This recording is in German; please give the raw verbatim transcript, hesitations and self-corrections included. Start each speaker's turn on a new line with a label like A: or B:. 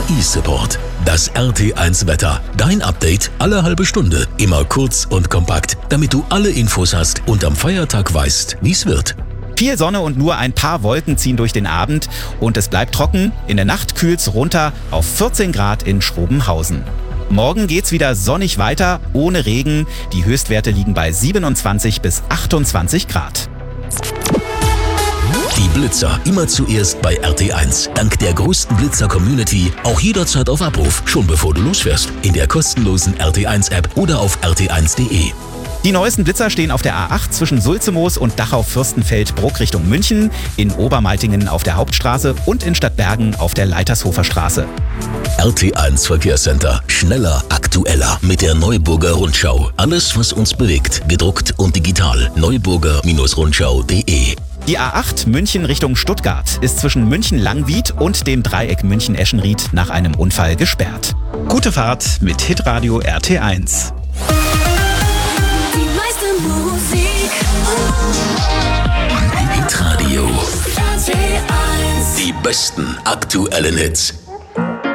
A: E-Support. Das R T eins Wetter. Dein Update alle halbe Stunde. Immer kurz und kompakt, damit du alle Infos hast und am Feiertag weißt, wie es wird.
B: Viel Sonne und nur ein paar Wolken ziehen durch den Abend und es bleibt trocken. In der Nacht kühlt's runter auf vierzehn Grad in Schrobenhausen. Morgen geht's wieder sonnig weiter, ohne Regen. Die Höchstwerte liegen bei siebenundzwanzig bis achtundzwanzig Grad.
A: Die Blitzer immer zuerst bei R T eins. Dank der größten Blitzer-Community auch jederzeit auf Abruf, schon bevor du losfährst. In der kostenlosen R T eins App oder auf r t eins punkt d e.
B: Die neuesten Blitzer stehen auf der A acht zwischen Sulzemoos und Dachau-Fürstenfeldbruck Richtung München, in Obermaltingen auf der Hauptstraße und in Stadtbergen auf der Leitershofer Straße.
A: R T eins Verkehrscenter. Schneller, aktueller mit der Neuburger Rundschau. Alles, was uns bewegt, gedruckt und digital. neuburger Rundschau punkt d e.
B: Die A acht München Richtung Stuttgart ist zwischen München-Langwied und dem Dreieck München-Eschenried nach einem Unfall gesperrt. Gute Fahrt mit Hitradio R T eins.
A: Hitradio. Die besten aktuellen Hits.